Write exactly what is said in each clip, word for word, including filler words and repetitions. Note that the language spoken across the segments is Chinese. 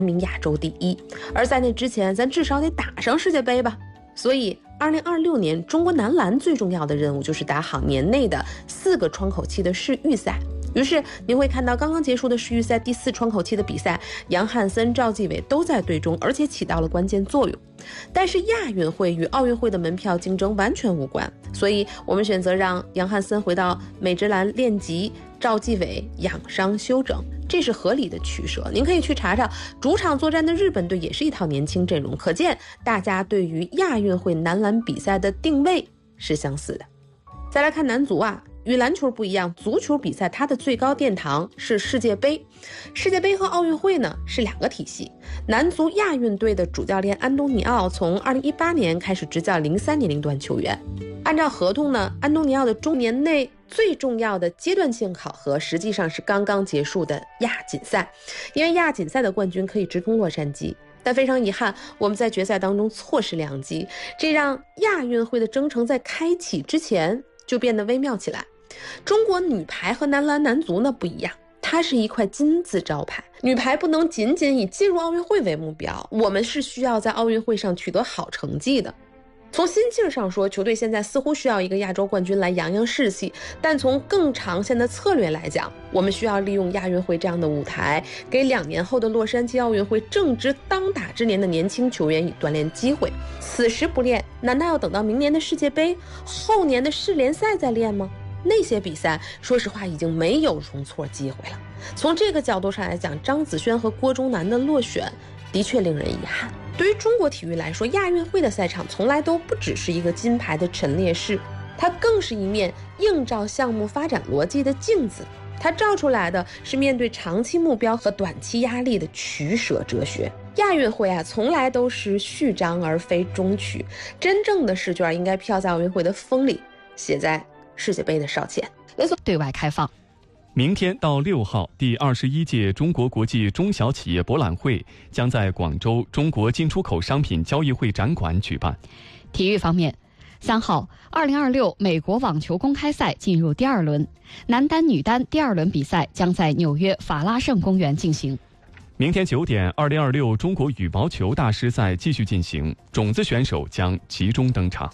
名亚洲第一。而在那之前，咱至少得打上世界杯吧。所以二零二六年中国男篮最重要的任务就是打好年内的四个窗口期的世预赛。于是您会看到刚刚结束的世预赛第四窗口期的比赛，杨汉森、赵继伟都在队中，而且起到了关键作用。但是亚运会与奥运会的门票竞争完全无关，所以我们选择让杨汉森回到美职篮练级，赵继伟养伤休整，这是合理的取舍。您可以去查查主场作战的日本队也是一套年轻阵容，可见大家对于亚运会男篮比赛的定位是相似的。再来看男足啊，与篮球不一样，足球比赛它的最高殿堂是世界杯。世界杯和奥运会呢是两个体系。男足亚运队的主教练安东尼奥从二零一八年开始执教零三年龄段球员。按照合同呢，安东尼奥的中年内最重要的阶段性考核实际上是刚刚结束的亚锦赛，因为亚锦赛的冠军可以直通洛杉矶。但非常遗憾，我们在决赛当中错失良机，这让亚运会的征程在开启之前就变得微妙起来。中国女排和男篮、男足呢不一样，它是一块金字招牌。女排不能仅仅以进入奥运会为目标，我们是需要在奥运会上取得好成绩的。从心气上说，球队现在似乎需要一个亚洲冠军来扬扬士气，但从更长线的策略来讲，我们需要利用亚运会这样的舞台，给两年后的洛杉矶奥运会正值当打之年的年轻球员以锻炼机会。此时不练，难道要等到明年的世界杯、后年的世联赛再练吗？那些比赛说实话已经没有容错机会了。从这个角度上来讲，张子萱和郭忠南的落选的确令人遗憾。对于中国体育来说，亚运会的赛场从来都不只是一个金牌的陈列室，它更是一面映照项目发展逻辑的镜子。它照出来的是面对长期目标和短期压力的取舍哲学。亚运会啊，从来都是序章而非终曲，真正的试卷应该飘在奥运会的风里，写在世界杯的哨前。 对外开放。 明天到六号，第二十一届中国国际中小企业博览会将在广州中国进出口商品交易会展馆举办。 体育方面，三号，二零二六美国网球公开赛进入第二轮，男单、女单第二轮比赛将在纽约法拉盛公园进行。 明天九点，二零二六中国羽毛球大师赛继续进行，种子选手将集中登场。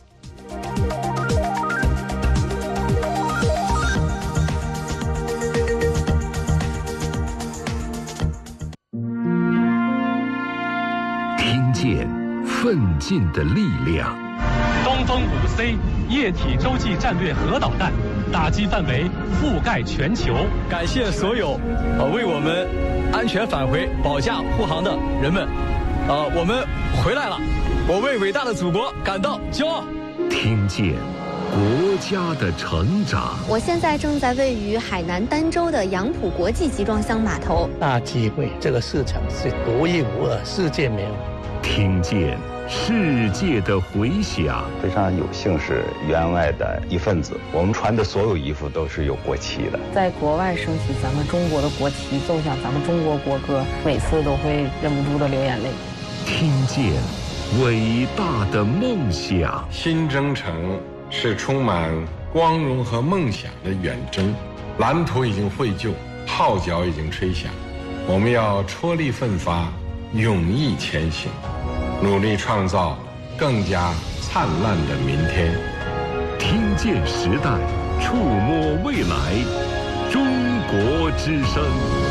听见奋进的力量。 东风五 C 液体洲际战略核导弹，打击范围覆盖全球。 感谢所有呃为我们安全返回保驾护航的人们，呃，我们回来了，我为伟大的祖国感到骄傲。 听见国家的成长。 我现在正在位于海南儋州的杨浦国际集装箱码头。 大机会，这个市场是独一无二，世界没有。 听见世界的回响。 非常有幸是员外的一份子，我们穿的所有衣服都是有国旗的。 在国外升起咱们中国的国旗，奏响咱们中国国歌，每次都会忍不住的流眼泪。 听见伟大的梦想。 新征程是充满光荣和梦想的远征，蓝图已经绘就，号角已经吹响，我们要踔厉奋发，勇毅前行，努力创造更加灿烂的明天。 听见时代，触摸未来，中国之声。